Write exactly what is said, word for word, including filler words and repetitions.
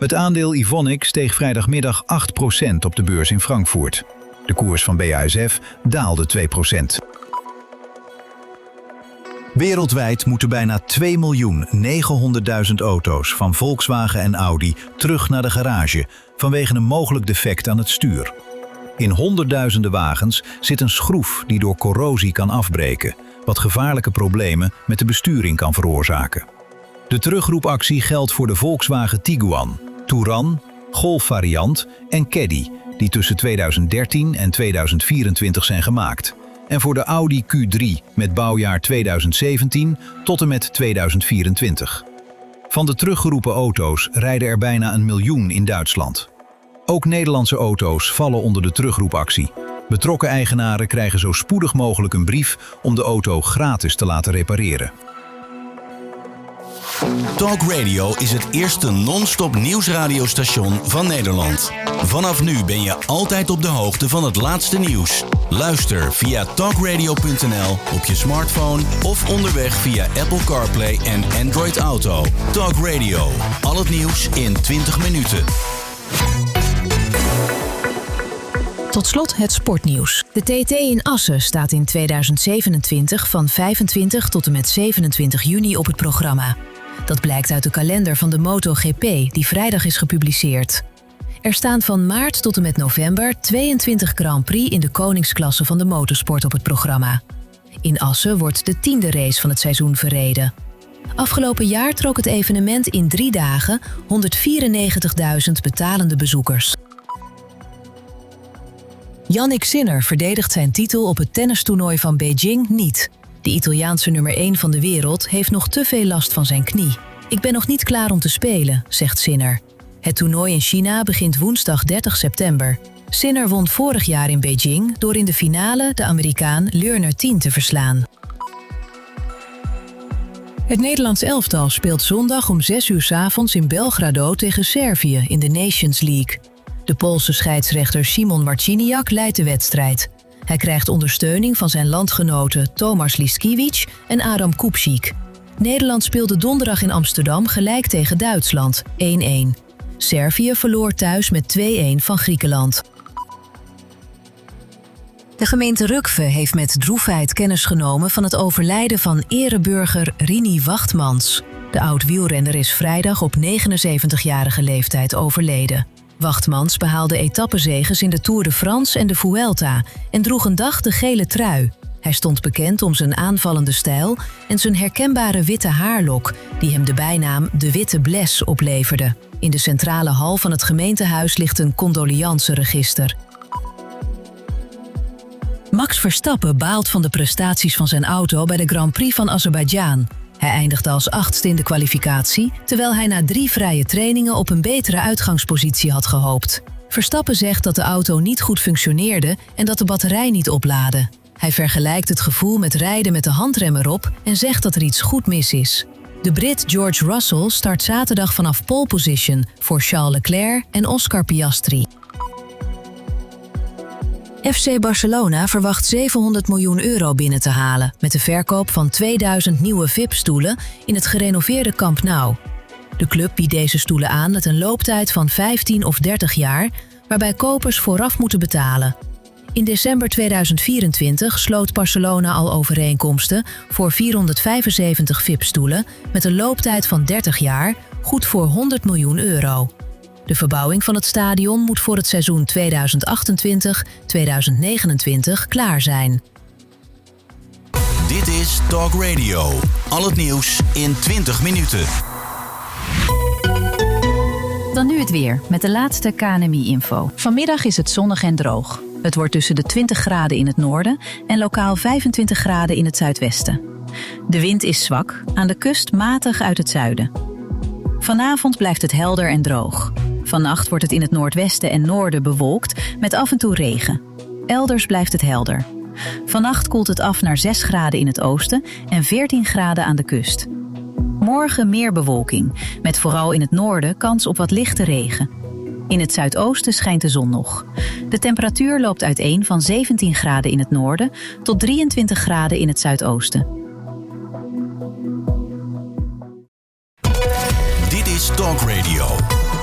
Het aandeel Evonik steeg vrijdagmiddag acht procent op de beurs in Frankfurt. De koers van B A S F daalde twee procent. Wereldwijd moeten bijna twee miljoen negenhonderdduizend auto's van Volkswagen en Audi terug naar de garage vanwege een mogelijk defect aan het stuur. In honderdduizenden wagens zit een schroef die door corrosie kan afbreken, wat gevaarlijke problemen met de besturing kan veroorzaken. De terugroepactie geldt voor de Volkswagen Tiguan, Touran, Golf variant en Caddy, die tussen tweeduizend dertien en tweeduizend vierentwintig zijn gemaakt. En voor de Audi Q drie met bouwjaar tweeduizend zeventien tot en met tweeduizend vierentwintig. Van de teruggeroepen auto's rijden er bijna een miljoen in Duitsland. Ook Nederlandse auto's vallen onder de terugroepactie. Betrokken eigenaren krijgen zo spoedig mogelijk een brief om de auto gratis te laten repareren. Talk Radio is het eerste non-stop nieuwsradiostation van Nederland. Vanaf nu ben je altijd op de hoogte van het laatste nieuws. Luister via talkradio punt n l op je smartphone of onderweg via Apple CarPlay en Android Auto. Talk Radio, al het nieuws in twintig minuten. Tot slot het sportnieuws. De T T in Assen staat in tweeduizend zevenentwintig van vijfentwintig tot en met zevenentwintig juni op het programma. Dat blijkt uit de kalender van de MotoGP, die vrijdag is gepubliceerd. Er staan van maart tot en met november tweeëntwintig Grand Prix in de koningsklasse van de motorsport op het programma. In Assen wordt de tiende race van het seizoen verreden. Afgelopen jaar trok het evenement in drie dagen honderdvierennegentigduizend betalende bezoekers. Jannik Sinner verdedigt zijn titel op het tennistoernooi van Beijing niet. De Italiaanse nummer één van de wereld heeft nog te veel last van zijn knie. Ik ben nog niet klaar om te spelen, zegt Sinner. Het toernooi in China begint woensdag dertig september. Sinner won vorig jaar in Beijing door in de finale de Amerikaan Lerner tien te verslaan. Het Nederlands elftal speelt zondag om zes uur 's avonds in Belgrado tegen Servië in de Nations League. De Poolse scheidsrechter Szymon Marciniak leidt de wedstrijd. Hij krijgt ondersteuning van zijn landgenoten Tomasz Liskiewicz en Adam Kupczyk. Nederland speelde donderdag in Amsterdam gelijk tegen Duitsland, één-één. Servië verloor thuis met twee-één van Griekenland. De gemeente Rukve heeft met droefheid kennis genomen van het overlijden van ereburger Rini Wachtmans. De oud-wielrenner is vrijdag op negenenzeventigjarige leeftijd overleden. Wachtmans behaalde etappezeges in de Tour de France en de Vuelta en droeg een dag de gele trui. Hij stond bekend om zijn aanvallende stijl en zijn herkenbare witte haarlok, die hem de bijnaam de Witte Bles opleverde. In de centrale hal van het gemeentehuis ligt een condolianceregister. Max Verstappen baalt van de prestaties van zijn auto bij de Grand Prix van Azerbeidzjan. Hij eindigde als achtste in de kwalificatie, terwijl hij na drie vrije trainingen op een betere uitgangspositie had gehoopt. Verstappen zegt dat de auto niet goed functioneerde en dat de batterij niet oplaadde. Hij vergelijkt het gevoel met rijden met de handrem erop en zegt dat er iets goed mis is. De Brit George Russell start zaterdag vanaf pole position voor Charles Leclerc en Oscar Piastri. F C Barcelona verwacht zevenhonderd miljoen euro binnen te halen met de verkoop van tweeduizend nieuwe V I P-stoelen in het gerenoveerde Camp Nou. De club biedt deze stoelen aan met een looptijd van vijftien of dertig jaar, waarbij kopers vooraf moeten betalen. In december tweeduizend vierentwintig sloot Barcelona al overeenkomsten voor vierhonderdvijfenzeventig V I P-stoelen met een looptijd van dertig jaar, goed voor honderd miljoen euro. De verbouwing van het stadion moet voor het seizoen tweeduizend achtentwintig tweeduizend negenentwintig klaar zijn. Dit is Talk Radio. Al het nieuws in twintig minuten. Dan nu het weer, met de laatste K N M I-info. Vanmiddag is het zonnig en droog. Het wordt tussen de twintig graden in het noorden en lokaal vijfentwintig graden in het zuidwesten. De wind is zwak, aan de kust matig uit het zuiden. Vanavond blijft het helder en droog. Vannacht wordt het in het noordwesten en noorden bewolkt met af en toe regen. Elders blijft het helder. Vannacht koelt het af naar zes graden in het oosten en veertien graden aan de kust. Morgen meer bewolking, met vooral in het noorden kans op wat lichte regen. In het zuidoosten schijnt de zon nog. De temperatuur loopt uiteen van zeventien graden in het noorden tot drieëntwintig graden in het zuidoosten.